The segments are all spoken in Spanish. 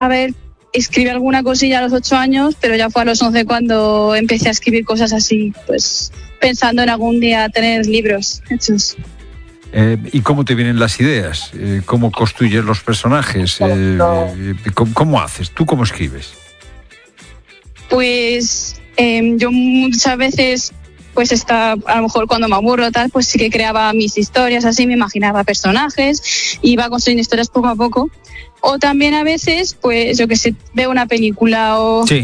A ver, escribí alguna cosilla a los 8 años, pero ya fue a los 11 cuando empecé a escribir cosas así, pues pensando en algún día tener libros hechos. ¿Y cómo te vienen las ideas? ¿Cómo construyes los personajes? ¿Cómo haces? ¿Tú cómo escribes? Pues yo muchas veces, pues a lo mejor cuando me aburro tal, pues sí que creaba mis historias así, me imaginaba personajes, iba construyendo historias poco a poco. O también a veces, pues yo que sé, veo una película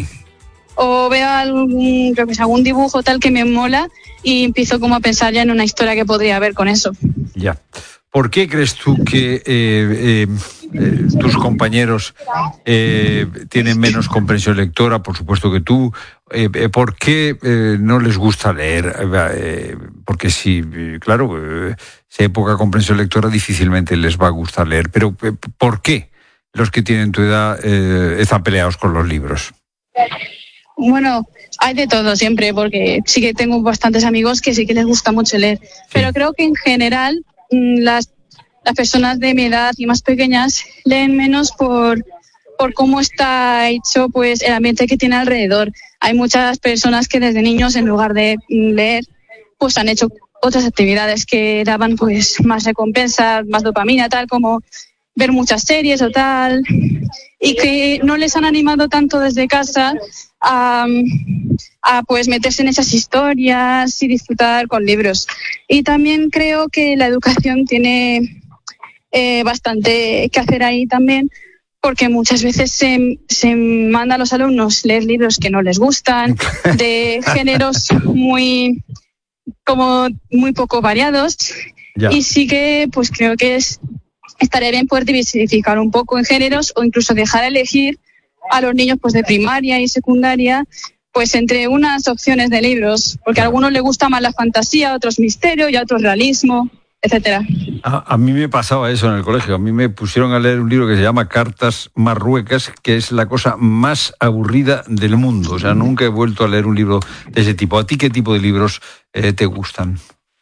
o veo algún dibujo tal que me mola y empiezo como a pensar ya en una historia que podría haber con eso. Ya. ¿Por qué crees tú que tus compañeros tienen menos comprensión lectora, por supuesto que tú? ¿Por qué no les gusta leer? Porque sí, claro, si hay poca comprensión lectora difícilmente les va a gustar leer. Pero ¿por qué los que tienen tu edad están peleados con los libros? Bueno, hay de todo siempre, porque sí que tengo bastantes amigos que sí que les gusta mucho leer. Sí. Pero creo que en general las personas de mi edad y más pequeñas leen menos por cómo está hecho pues el ambiente que tiene alrededor. Hay muchas personas que desde niños, en lugar de leer, pues han hecho otras actividades que daban pues más recompensa, más dopamina, tal como ver muchas series o tal, y que no les han animado tanto desde casa a pues meterse en esas historias y disfrutar con libros. Y también creo que la educación tiene bastante que hacer ahí también, porque muchas veces se manda a los alumnos leer libros que no les gustan, de géneros muy poco variados. Ya. Y sí que pues creo que estaría bien poder diversificar un poco en géneros o incluso dejar elegir a los niños pues de primaria y secundaria pues entre unas opciones de libros, porque a algunos les gusta más la fantasía, a otros misterio y a otros realismo, etcétera. A mí me pasaba eso en el colegio. A mí me pusieron a leer un libro que se llama Cartas Marruecas, que es la cosa más aburrida del mundo. O sea, nunca he vuelto a leer un libro de ese tipo. ¿A ti qué tipo de libros te gustan?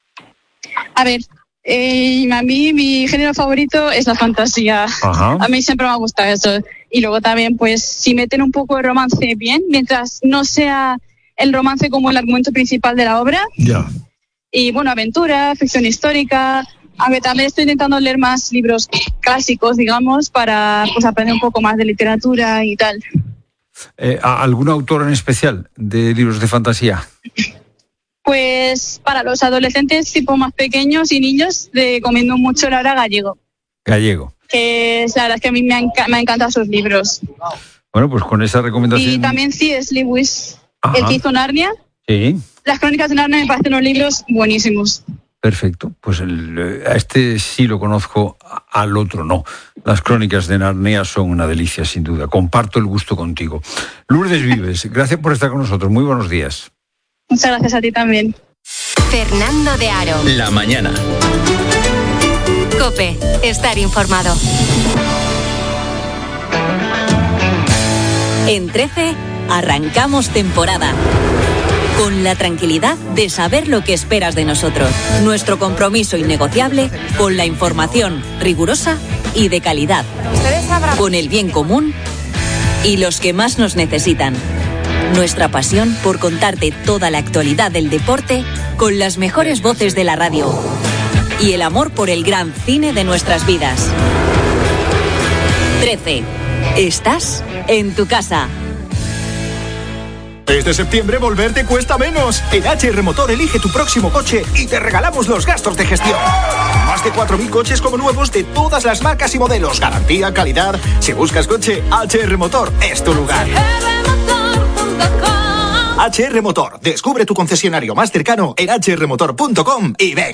A ver, a mí mi género favorito es la fantasía. Ajá. A mí siempre me ha gustado eso. Y luego también, pues, si meten un poco de romance bien, mientras no sea el romance como el argumento principal de la obra. Ya. Y bueno, aventura, ficción histórica. Aunque también estoy intentando leer más libros clásicos, digamos, para pues aprender un poco más de literatura y tal. ¿Algún autor en especial de libros de fantasía? Pues para los adolescentes tipo más pequeños y niños recomiendo mucho Laura Gallego. Gallego. Que la verdad es que a mí me ha encantado sus libros. Bueno, pues con esa recomendación... Y también C.S. Lewis, Ajá. El que hizo Narnia. Sí. Las crónicas de Narnia me parecen unos libros buenísimos. Perfecto, pues a este sí lo conozco, al otro no. Las crónicas de Narnia son una delicia, sin duda. Comparto el gusto contigo. Lourdes Vives, gracias por estar con nosotros. Muy buenos días. Muchas gracias a ti también. Fernando de Aro. La mañana. COPE, estar informado. En 13, arrancamos temporada. Con la tranquilidad de saber lo que esperas de nosotros. Nuestro compromiso innegociable con la información rigurosa y de calidad. Con el bien común y los que más nos necesitan. Nuestra pasión por contarte toda la actualidad del deporte con las mejores voces de la radio. Y el amor por el gran cine de nuestras vidas. 13. Estás en tu casa. Este septiembre volver te cuesta menos. En HR Motor elige tu próximo coche y te regalamos los gastos de gestión. Más de 4.000 coches como nuevos de todas las marcas y modelos. Garantía, calidad. Si buscas coche, HR Motor es tu lugar. HR Motor. Descubre tu concesionario más cercano en hrmotor.com y ven.